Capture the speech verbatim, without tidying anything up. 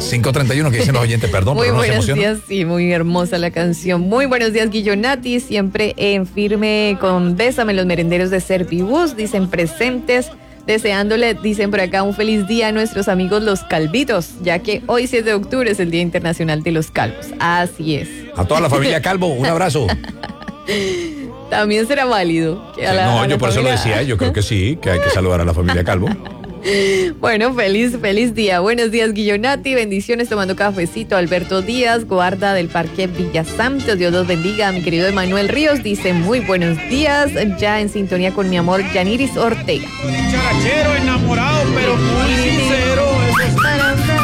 cinco treinta y uno, que dicen los oyentes, perdón, muy pero no se buenos emocionan. días, sí, muy hermosa la canción. Muy buenos días, Guillonati, siempre en firme con Bésame, los merenderos de Servibus, dicen presentes, deseándole, dicen por acá, un feliz día a nuestros amigos los calvitos, ya que hoy siete de octubre es el Día Internacional de los Calvos. Así es. A toda la familia Calvo, un abrazo. También será válido. Que a Sí, la, no, a yo la por familia... eso lo decía, yo creo que sí, que hay que saludar a la familia Calvo. Bueno, feliz, feliz día. Buenos días, Guillonati. Bendiciones tomando cafecito. Alberto Díaz, guarda del Parque Villa Santos. Dios los bendiga. Mi querido Emanuel Ríos dice muy buenos días. Ya en sintonía con mi amor, Yaniris Ortega. Charachero, enamorado, pero muy sincero. Eso es...